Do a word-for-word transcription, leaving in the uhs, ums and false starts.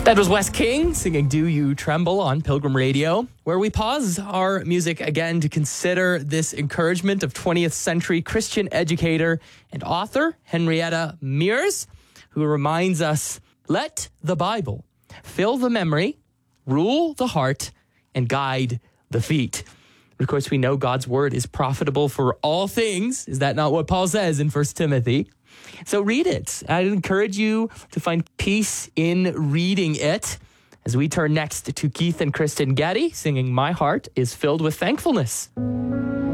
That was Wes King singing Do You Tremble on Pilgrim Radio, where we pause our music again to consider this encouragement of twentieth century Christian educator and author Henrietta Mears, who reminds us, let the Bible fill the memory, rule the heart, and guide the feet. Of course, we know God's word is profitable for all things. Is that not what Paul says in First Timothy? So read it. I'd encourage you to find peace in reading it as we turn next to Keith and Kristen Getty singing My Heart is Filled with Thankfulness.